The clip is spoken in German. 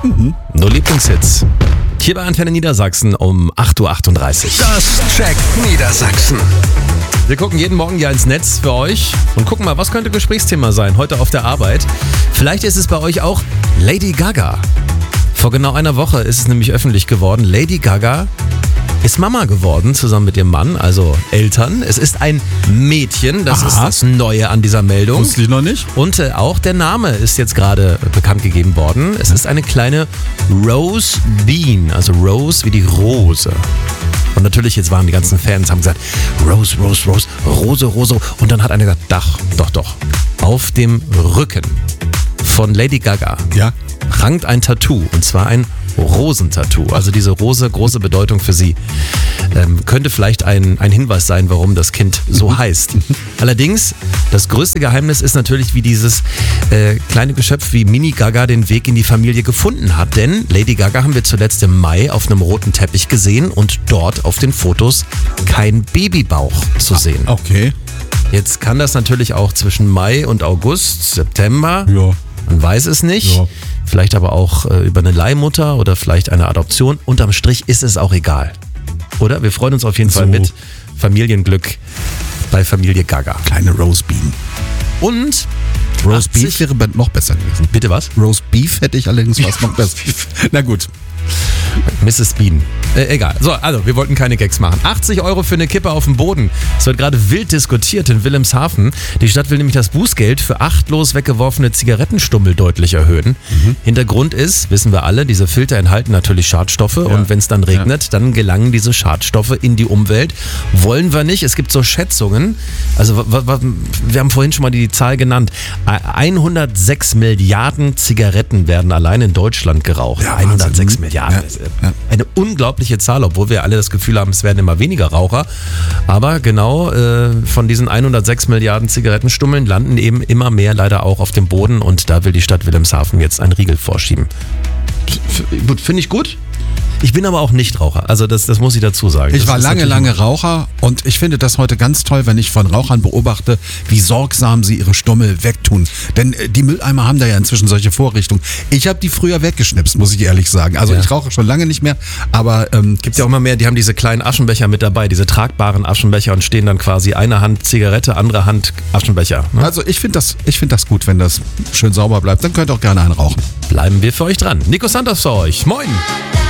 Nur Lieblingshits. Hier bei Antenne Niedersachsen um 8.38 Uhr. Das checkt Niedersachsen. Wir gucken jeden Morgen ja ins Netz für euch und gucken mal, was könnte Gesprächsthema sein heute auf der Arbeit. Vielleicht ist es bei euch auch Lady Gaga. Vor genau einer Woche ist es nämlich öffentlich geworden. Lady Gaga ist Mama geworden, zusammen mit ihrem Mann, also Eltern. Es ist ein Mädchen, das ist das Neue an dieser Meldung. Wusste ich noch nicht. Und auch der Name ist jetzt gerade bekannt gegeben worden. Es ist eine kleine Rose Bean, also Rose wie die Rose. Und natürlich, jetzt waren die ganzen Fans, haben gesagt, Rose, Rose, Rose, Rose, Rose. Und dann hat einer gesagt, doch. Auf dem Rücken von Lady Gaga rankt ein Tattoo, und zwar ein Rosentattoo. Also diese Rose, große Bedeutung für sie. Könnte vielleicht ein Hinweis sein, warum das Kind so heißt. Allerdings, das größte Geheimnis ist natürlich, wie dieses kleine Geschöpf wie Mini Gaga den Weg in die Familie gefunden hat. Denn Lady Gaga haben wir zuletzt im Mai auf einem roten Teppich gesehen und dort auf den Fotos kein Babybauch zu sehen. Okay. Jetzt kann das natürlich auch zwischen Mai und August, September. Ja. Man weiß es nicht. Ja. Vielleicht aber auch über eine Leihmutter oder vielleicht eine Adoption. Unterm Strich ist es auch egal. Oder? Wir freuen uns auf jeden Fall mit Familienglück bei Familie Gaga. Kleine Rose Bean. Und Rose Beef wäre noch besser gewesen. Bitte was? Roast Beef hätte ich allerdings was noch besser. Na gut. Mrs. Bean. Egal. So, also, wir wollten keine Gags machen. 80 € für eine Kippe auf dem Boden. Es wird gerade wild diskutiert in Wilhelmshaven. Die Stadt will nämlich das Bußgeld für achtlos weggeworfene Zigarettenstummel deutlich erhöhen. Hintergrund ist, wissen wir alle, diese Filter enthalten natürlich Schadstoffe und wenn es dann regnet, dann gelangen diese Schadstoffe in die Umwelt. Wollen wir nicht. Es gibt so Schätzungen. Also, wir haben vorhin schon mal die Zahl genannt. 106 Milliarden Zigaretten werden allein in Deutschland geraucht. Ja, 106 Milliarden. Ja. Eine unglaubliche Zahl, obwohl wir alle das Gefühl haben, es werden immer weniger Raucher. Aber genau von diesen 106 Milliarden Zigarettenstummeln landen eben immer mehr leider auch auf dem Boden. Und da will die Stadt Wilhelmshaven jetzt einen Riegel vorschieben. Gut, finde ich gut. Ich bin aber auch Nichtraucher, also das muss ich dazu sagen. Ich war lange Raucher und ich finde das heute ganz toll, wenn ich von Rauchern beobachte, wie sorgsam sie ihre Stummel wegtun. Denn die Mülleimer haben da ja inzwischen solche Vorrichtungen. Ich habe die früher weggeschnipst, muss ich ehrlich sagen. Also ich rauche schon lange nicht mehr, aber gibt ja auch immer mehr, die haben diese kleinen Aschenbecher mit dabei, diese tragbaren Aschenbecher und stehen dann quasi eine Hand Zigarette, andere Hand Aschenbecher. Ne? Also ich finde das gut, wenn das schön sauber bleibt. Dann könnt ihr auch gerne einen rauchen. Bleiben wir für euch dran. Nico Santos für euch. Moin!